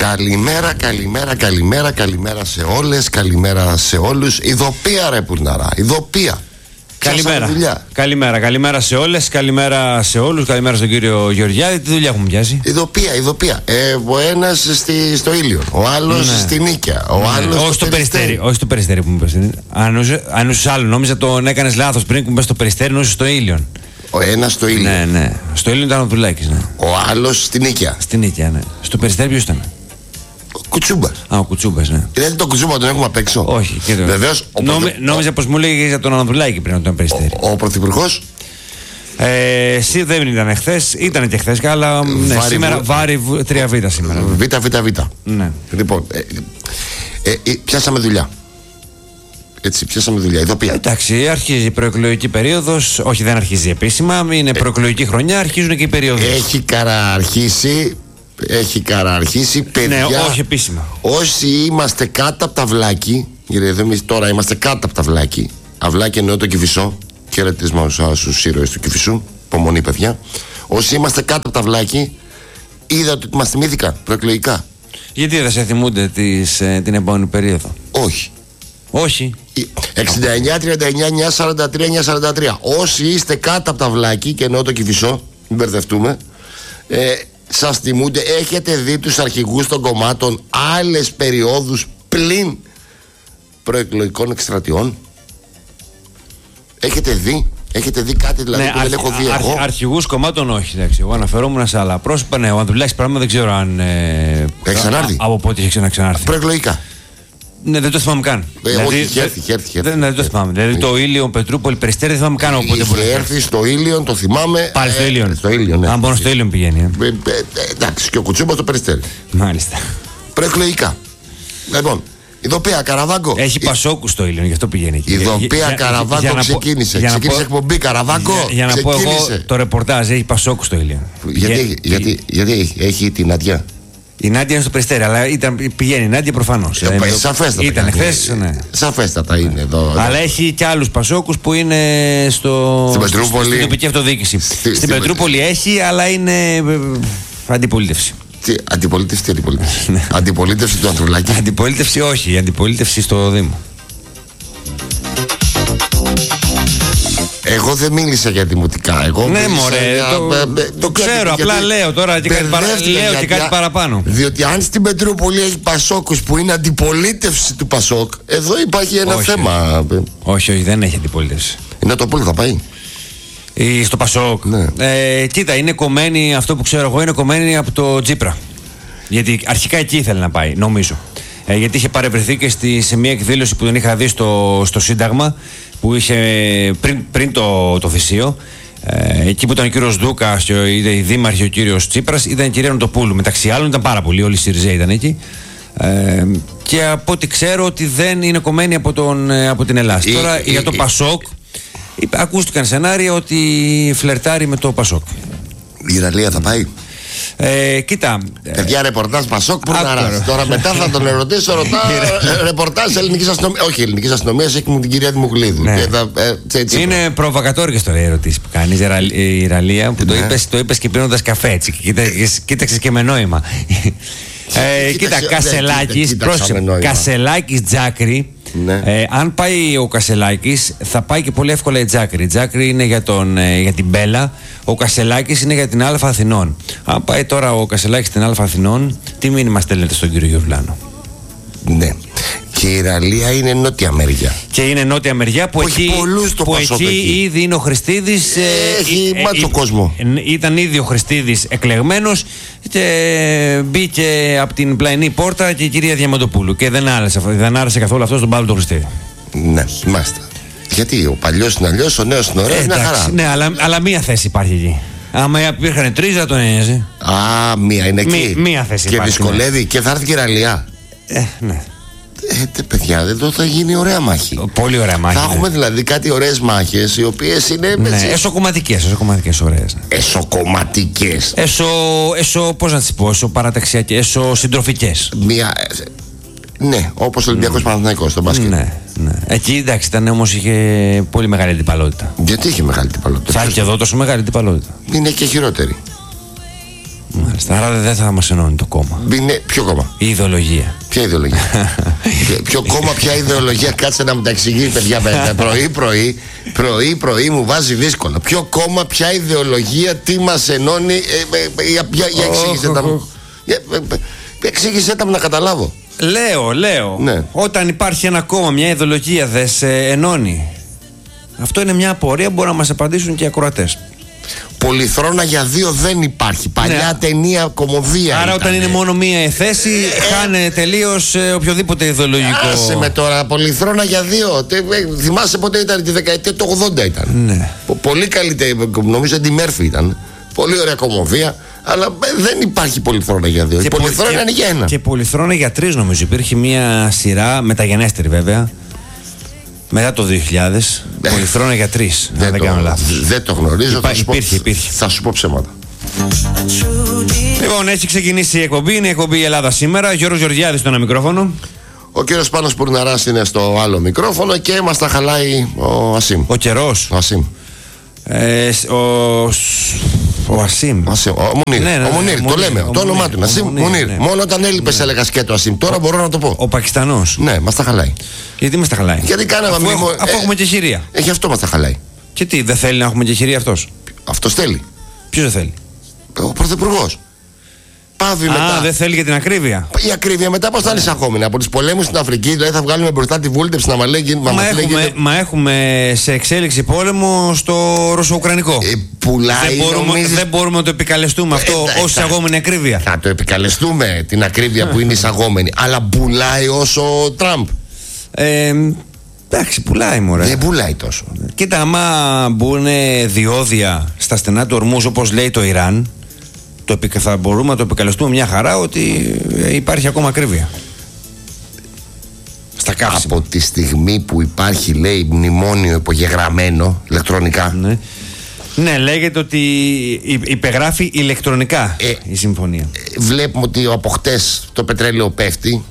Καλημέρα σε όλες, καλημέρα σε όλους. Ειδοπία ρε Πουρναρά, ειδοπία. Καλημέρα σε όλες, καλημέρα σε όλους, καλημέρα στον κύριο Γεωργιάδη. Τι δουλειά έχουμε πιάσει? Ειδοπία. Ο ένας στο Ήλιο, ο άλλος στη Νίκαια, ο άλλος όχι στο Περιστέρι. Όχι στο Περιστέρι που μου είπες. Αν είσαι άλλο, νόμιζα τον έκανες λάθος πριν που μου είπες στο Περιστέρι, νόμιζα στο Ήλιον. Ο ένας στο Ήλιο. Ναι. Στο Ήλιον ήταν ο Δουλάκης. Ναι. Ο άλλος στη Νίκαια. Στη Νίκαια, ναι. Στο Περιστέρι ποιος ήταν? Κουτσούμπας. Ο Κουτσούμπας, ναι. Δηλαδή τον Κουτσούμπα τον έχουμε απ' έξω. Όχι. Βεβαίως. Νόμιζα πως μου λέγε για τον Αναδουλάκη πριν από τον Περιστέρι. Ο πρωθυπουργός. Δεν ήταν χθες, ήταν και χθες, αλλά ναι, σήμερα βάρη 3β σήμερα. Β. Ναι. Λοιπόν, πιάσαμε δουλειά. Πιάσαμε δουλειά. Ειδοπία. Εντάξει, αρχίζει η προεκλογική περίοδος. Όχι, δεν αρχίζει επίσημα. Είναι προεκλογική χρονιά, αρχίζουν και οι περίοδοι. Έχει καραρχήσει, παιδιά. Ναι, όχι επίσημα. Όσοι είμαστε κάτω από τα βλάκι, γιατί εμείς τώρα είμαστε κάτω από τα βλάκι. Αυλάκι εννοώ το Κηφισό. Χαιρετισμό στους ήρωες του Κηφισού. Υπομονή, παιδιά. Όσοι είμαστε κάτω από τα βλάκι, είδατε ότι μας θυμήθηκα προεκλογικά. Γιατί δεν σε θυμούνται την επόμενη περίοδο? Όχι. 69, 39, 9, 43, 9, 43. Όσοι είστε κάτω από τα βλάκι, και εννοώ το Κηφισό, μην μπερδευτούμε, σας θυμούνται, έχετε δει τους αρχηγούς των κομμάτων άλλες περιόδους πλην προεκλογικών εκστρατιών? Έχετε δει κάτι δηλαδή που δεν έχω δει εγώ? Αρχηγούς κομμάτων όχι, εντάξει. Εγώ αναφερόμουν σε άλλα πρόσωπα. Ναι, ο Ανδρουλάκης πράγμα δεν ξέρω αν έχει ξανάρθει. Από πότε έχει ξαναξανάρθει προεκλογικά? Ναι, δεν το θυμάμαι καν. Όχι, είχε έρθει. Δεν το θυμάμαι. Δηλαδή το Ήλιον, Πετρούπολη, Περιστέρι δεν θυμάμαι καν. Είχε έρθει στο Ήλιον, το θυμάμαι. Πάλι στο Ήλιον. Στο Ήλιον, ναι. Αν μόνο στο Ήλιον πηγαίνει. Εντάξει, και ο Κουτσούμπας στο Περιστέρι. Μάλιστα. Προεκλογικά. Λοιπόν, ειδοπία Καραβάγκο. Έχει Πασόκου στο Ήλιον, γι' αυτό πηγαίνει εκεί. Ειδοπία Καραβάγκο ξεκίνησε. Ξεκίνησε εκπομπή Καραβάγκο. Για να πω εγώ το ρεπορτάζ, έχει Πασόκου στο Ήλιον. Γιατί έχει την Νάντια? Η Νάντια είναι στο Περιστέρι, αλλά πηγαίνει η Νάντια προφανώς. Σαφέστατα. Ήταν χθες, ναι. Σαφέστατα είναι εδώ. Αλλά έχει και άλλους Πασόκους που είναι στην τοπική αυτοδιοίκηση. Στην Πετρούπολη έχει, αλλά είναι αντιπολίτευση. Αντιπολίτευση. Αντιπολίτευση του Ανδρουλάκη. Αντιπολίτευση όχι, αντιπολίτευση στο Δήμο. Εγώ δεν μίλησα για δημοτικά. Ναι, μωρέ, το ξέρω. Απλά λέω τώρα και κάτι παραπάνω. Διότι αν στην Πετρούπολη έχει Πασόκους που είναι αντιπολίτευση του Πασόκ, εδώ υπάρχει ένα θέμα. Όχι, δεν έχει αντιπολίτευση. Είναι το πόλο, θα πάει. Στο Πασόκ. Ναι. Κοίτα, είναι κομμένη, αυτό που ξέρω εγώ είναι κομμένη από το Τσίπρα. Γιατί αρχικά εκεί ήθελε να πάει, νομίζω. Γιατί είχε παρευρεθεί και σε μια εκδήλωση που τον είχα δει στο Σύνταγμα, που είχε πριν το θυσίο. Εκεί που ήταν ο κύριος Δούκας, η δήμαρχη, ο κύριος Τσίπρας, ήταν η κυρία Νοτοπούλου. Μεταξύ άλλων ήταν πάρα πολλοί, όλοι οι Σιριζέοι ήταν εκεί. Και από ό,τι ξέρω ότι δεν είναι κομμένη από την Ελλάδα. Τώρα για το Πασόκ, ακούστηκαν σενάρια ότι φλερτάρει με το Πασόκ. Η Ραλία θα πάει. Κοίτα. Παιδιά, ρεπορτάζ Πασόκ Πουρναράς. Τώρα μετά θα τον ερωτήσω, ρεπορτάζ ελληνικής αστυνομίας. Όχι, ελληνικής αστυνομίας, έχει μου την κυρία Δημοκλίδου. Ναι. Είναι προβοκατόρικες τώρα οι ερωτήσεις που κάνεις, η Ραλία, που το είπες και πίνοντας καφέ, έτσι. Κοίταξες και με νόημα. Κοίτα, Κασελάκης, Τζάκρη. Ναι. Αν πάει ο Κασελάκης, θα πάει και πολύ εύκολα η Τζάκρη. Η Τζάκρη είναι για την Μπέλα, ο Κασελάκης είναι για την Α Αθηνών. Αν πάει τώρα ο Κασελάκης στην Α Αθηνών, τι μήνυμα στέλνετε στον κύριο Γιουρλάνο? Ναι. Και η Ραλία είναι νότια μεριά. Και είναι νότια μεριά που εκεί ήδη είναι ο Χριστίδης. Έχει μάτσο κόσμο. Ήταν ήδη ο Χριστίδης εκλεγμένος και μπήκε από την πλαϊνή πόρτα και η κυρία Διαμαντοπούλου. Και δεν άρεσε καθόλου αυτό στον Παύλο τον Χριστίδη. Ναι, μάλιστα. Γιατί ο παλιός είναι αλλιώς, ο νέος είναι ωραίος, μια χαρά. Ναι, αλλά μία θέση υπάρχει εκεί. Άμα υπήρχαν τρεις, δεν τον ένοιαζε. Μία είναι εκεί. Μία θέση και υπάρχει. Και δυσκολεύει και θα έρθει και η Ραλία. Ναι. Παιδιά, εδώ θα γίνει ωραία μάχη. Πολύ ωραία μάχη. Θα έχουμε δηλαδή κάτι ωραίες μάχες, οι οποίες είναι. Ναι, εσωκομματικές ωραίες. Εσωκομματικές. Πώς να τις πω, εσωπαραταξιακές, εσωσυντροφικές. Ναι, όπως ο Ολυμπιακός Παναθηναϊκός στον μπάσκετ. Ναι. Εκεί εντάξει, όμως είχε πολύ μεγάλη αντιπαλότητα. Γιατί είχε μεγάλη αντιπαλότητα? Θα έχει και εδώ τόσο μεγάλη αντιπαλότητα. Είναι και χειρότερη. Μάλιστα. Άρα δεν θα μας ενώνει το κόμμα. Ποιο κόμμα? Η ιδεολογία. Ποια ιδεολογία? Ποιο κόμμα, ποια ιδεολογία? Κάτσε να μου τα εξηγεί, παιδιά. Πρωί μου βάζει δύσκολο. Ποιο κόμμα, ποια ιδεολογία, τι μας ενώνει? Για εξήγησε τα μου. Εξήγησε τα μου να καταλάβω. Λέω. Ναι. Όταν υπάρχει ένα κόμμα, μια ιδεολογία, δεν σε ενώνει? Αυτό είναι μια απορία που μπορούν να μας απαντήσουν και οι ακροατές. Πολυθρόνα για δύο δεν υπάρχει. Παλιά ταινία, κομμωδία. Άρα όταν είναι μόνο μία θέση, χάνε τελείως οποιοδήποτε ιδεολογικό. Άσε με τώρα, πολυθρόνα για δύο. Θυμάσαι πότε ήταν? Τη δεκαετία του 80 ήταν. Ναι. Πολύ καλύτερη, νομίζω ότι η Μέρφυ ήταν. Πολύ ωραία κομμωδία. Αλλά δεν υπάρχει πολυθρόνα για δύο. Η πολυθρόνα είναι για ένα. Και πολυθρόνα για τρεις, νομίζω. Υπήρχε μία σειρά, μεταγενέστερη βέβαια, μετά το 2000. Πολυθρόνα για τρεις. Δεν κάνω λάθος. Δεν το γνωρίζω. Υπήρχε. Θα σου πω ψέματα. Λοιπόν, έχει ξεκινήσει η εκπομπή. Είναι η εκπομπή η Ελλάδα σήμερα. Γιώργος Γεωργιάδης στο ένα μικρόφωνο. Ο κύριος Πάνος Πουρναράς είναι στο άλλο μικρόφωνο και μας τα χαλάει ο Ασίμ. Ο καιρός. Ο Ασίμ. Ο Ασίμ. Ο Μουνίρ. Το λέμε. Το όνομά του είναι Ασίμ Μουνίρ. Μόνο όταν έλειπες έλεγα σκέτο Ασίμ. Τώρα μπορώ να το πω. Ο Πακιστανός. Ναι, μας τα χαλάει. Γιατί μας τα χαλάει? Γιατί κάναμε αφού έχουμε και Συρία. Γι' αυτό μας τα χαλάει. Και τι, δεν θέλει να έχουμε και Συρία αυτός? Αυτός θέλει. Ποιος δεν θέλει? Ο Πρωθυπουργός. Πάβει μετά. Δεν θέλει για την ακρίβεια. Η ακρίβεια μετά πώς θα είναι εισαγόμενη? Από τις πολέμους στην Αφρική, δηλαδή θα βγάλουμε μπροστά τη βούλτεψη να μας λέει. Μα έχουμε σε εξέλιξη πόλεμο στο Ρωσο-Ουκρανικό. Δεν μπορούμε να το επικαλεστούμε αυτό ως εισαγόμενη ακρίβεια. Θα το επικαλεστούμε την ακρίβεια που είναι εισαγόμενη. Αλλά πουλάει όσο ο Τραμπ. Εντάξει, πουλάει μωρέ. Δεν πουλάει τόσο. Κοίτα, άμα μπουν διόδια στα στενά του ορμούς όπως λέει το Ιράν, θα μπορούμε να το επικαλεστούμε μια χαρά ότι υπάρχει ακόμα ακρίβεια στα καύσιμα. Από τη στιγμή που υπάρχει, λέει, μνημόνιο υπογεγραμμένο ηλεκτρονικά. Ναι, λέγεται ότι υπεγράφει ηλεκτρονικά η συμφωνία. Βλέπουμε ότι από χτες το πετρέλαιο πέφτει.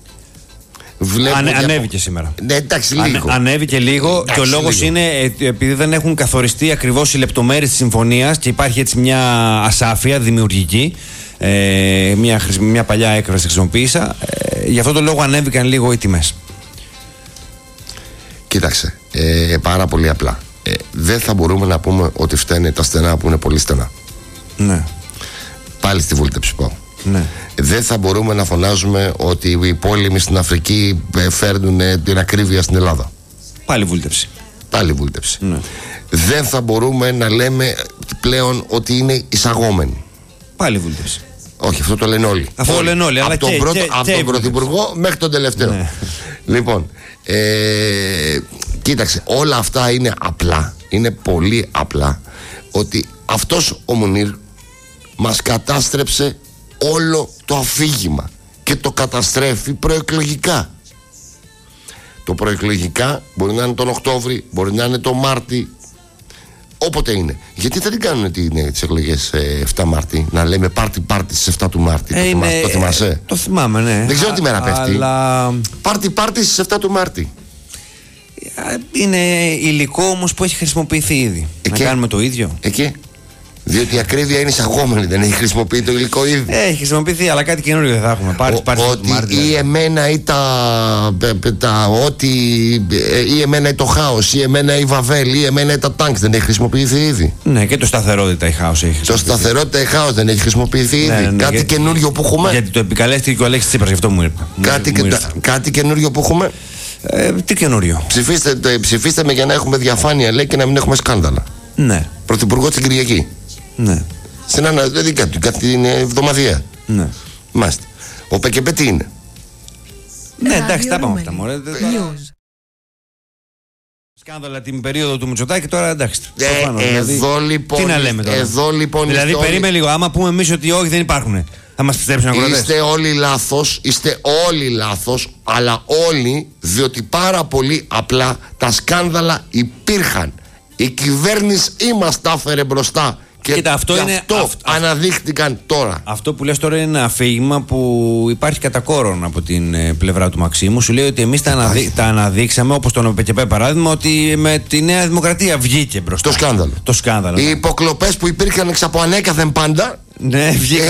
Ανέβηκε σήμερα. Ναι, εντάξει, λίγο. Ανέβηκε λίγο και ο λόγος είναι επειδή δεν έχουν καθοριστεί ακριβώς οι λεπτομέρειες της συμφωνίας και υπάρχει έτσι μια ασάφεια δημιουργική. Μια παλιά έκφραση χρησιμοποίησα. Γι' αυτό το λόγο ανέβηκαν λίγο οι τιμές. Κοίταξε, πάρα πολύ απλά. Δεν θα μπορούμε να πούμε ότι φταίνε τα στενά που είναι πολύ στενά. Ναι. Πάλι στη βούλτεψη πάω. Ναι. Δεν θα μπορούμε να φωνάζουμε ότι οι πόλεμοι στην Αφρική φέρνουν την ακρίβεια στην Ελλάδα. Πάλι βούλτεψη. Ναι. Δεν θα μπορούμε να λέμε πλέον ότι είναι εισαγόμενοι. Πάλι βούλτεψη. Όχι, αυτό το λένε όλοι. Αυτό λένε όλοι. Από τον Πρωθυπουργό μέχρι τον τελευταίο. Ναι. Λοιπόν, κοίταξε, όλα αυτά είναι απλά. Είναι πολύ απλά. Ότι αυτός ο Μουνίρ μας κατάστρεψε όλο το αφήγημα και το καταστρέφει προεκλογικά. Το προεκλογικά μπορεί να είναι τον Οκτώβρη, μπορεί να είναι τον Μάρτι, όποτε είναι. Γιατί δεν κάνουν τις εκλογές 7 Μάρτη, να λέμε πάρτι στις 7 του Μάρτη? Το θυμάσαι? Το θυμάμαι, ναι. Δεν ξέρω τι μέρα πέφτει. Αλλά... Πάρτι στις 7 του Μάρτη. Είναι υλικό όμως που έχει χρησιμοποιηθεί ήδη. Να κάνουμε το ίδιο. Διότι η ακρίβεια είναι εισαγόμενη, δεν έχει χρησιμοποιηθεί το υλικό ήδη. Έχει χρησιμοποιηθεί, αλλά κάτι καινούριο δεν θα έχουμε. Ότι ή εμένα ή ή εμένα ή το χάος, ή εμένα η Βαβέλ, ή εμένα ή τα τάγκ δεν έχει χρησιμοποιηθεί ήδη. Ναι, και το σταθερότητα η χάος έχει χρησιμοποιηθεί. Το σταθερότητα η χάος δεν έχει χρησιμοποιηθεί ήδη. Κάτι καινούριο που έχουμε. Γιατί το επικαλέστηκε και ο Αλέξης Τσίπρας, γι' αυτό μου είπε. Κάτι καινούριο που έχουμε. Τι καινούριο? Ψηφίστε με για να έχουμε διαφάνεια, λέει, και να μην έχουμε σκάνδαλα. Ναι. Πρωθυπουργό την Κυριακή. Ναι. Δηλαδή κάτι είναι εβδομαδιαία. Ναι. Μάλιστα. Ο ΠΚΠ τι είναι? Ναι, εντάξει, τα πάμε αυτά. Σκάνδαλα την περίοδο του Μητσοτάκη, τώρα εντάξει. Εδώ λοιπόν. Τι να λέμε τώρα? Εδώ λοιπόν. Δηλαδή, περίμενε λίγο. Άμα πούμε εμείς ότι όχι, δεν υπάρχουνε, θα μας πιστέψουν ακροατές? Είστε όλοι λάθος, αλλά όλοι, διότι πάρα πολύ απλά τα σκάνδαλα υπήρχαν. Η κυβέρνηση μας τα έφερε μπροστά. Και κοίτα, αυτό αναδείχτηκαν τώρα. Αυτό που λες τώρα είναι ένα αφήγημα που υπάρχει κατά κόρον από την πλευρά του Μαξίμου. Σου λέει ότι εμείς τα αναδείξαμε, όπως τον ΠΚΠ παράδειγμα, ότι με τη Νέα Δημοκρατία βγήκε μπροστά. Το σκάνδαλο. Το σκάνδαλο. Οι υποκλοπές που υπήρχαν εξ από ανέκαθεν πάντα Ναι,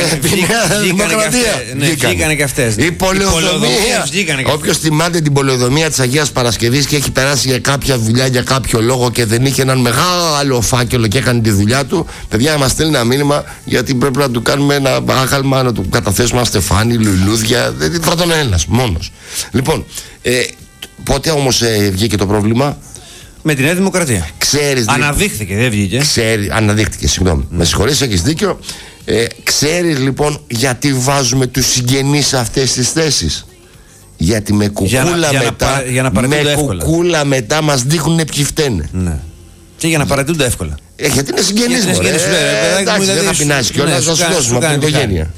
βγήκανε και αυτές. Η πολεοδομία. Όποιος θυμάται την πολεοδομία της Αγίας Παρασκευής και έχει περάσει για κάποια δουλειά, για κάποιο λόγο και δεν είχε έναν μεγάλο φάκελο και έκανε τη δουλειά του, παιδιά, μας στέλνει ένα μήνυμα, γιατί πρέπει να του κάνουμε ένα άγαλμα, να του καταθέσουμε ένα στεφάνι, λουλούδια. Θα τον ένας μόνος. Λοιπόν, πότε όμως βγήκε το πρόβλημα? Με τη Νέα Δημοκρατία. Αναδείχθηκε, δεν βγήκε. Αναδείχθηκε, συγγνώμη. Με συγχωρείς, έχεις δίκιο. Ξέρεις λοιπόν γιατί βάζουμε τους συγγενείς σε αυτές τις θέσεις? Γιατί με κουκούλα μετά μας δείχνουν ποιοι φταίνε. Ναι. Και για να παρατούνται εύκολα. Γιατί είναι συγγενείς μου. Εντάξει, δεν θα πεινάσει κιόλας, θα σου δώσουμε από την οικογένεια.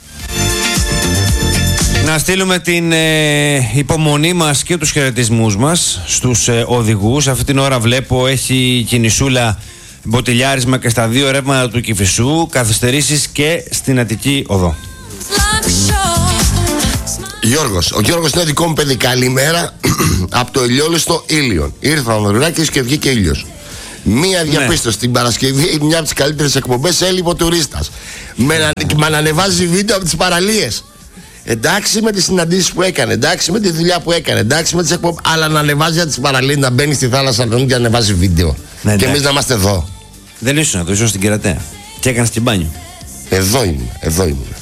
Να στείλουμε την υπομονή μας και τους χαιρετισμούς μας στους οδηγούς. Αυτή την ώρα βλέπω έχει κινησούλα, μποτιλιάρισμα και στα δύο ρεύματα του Κηφισού, καθυστερήσεις και στην Αττική Οδό. Γιώργος, ο Γιώργος είναι δικό μου παιδί. Καλημέρα από το ηλιόλουστο Ήλιον. Ήρθα ο Μαυρουράκης και βγήκε ήλιος. Μία διαπίστωση, την Παρασκευή, μια από τις καλύτερες εκπομπές, έλειπε ο τουρίστας. Με να ανεβάζει βίντεο από τις παραλίες. Εντάξει με τις συναντήσεις που έκανε, εντάξει με τη δουλειά που έκανε, εντάξει με τις εκπομπές, αλλά να ανεβάζει από τις παραλίες, να μπαίνει στη θάλασσα και να ανεβάζει βίντεο. Ναι, και εμείς να είμαστε εδώ. Δεν ήσουν εδώ, ήσουν στην Κερατέα. Και έκανες και μπάνιο. Εδώ ήμουν.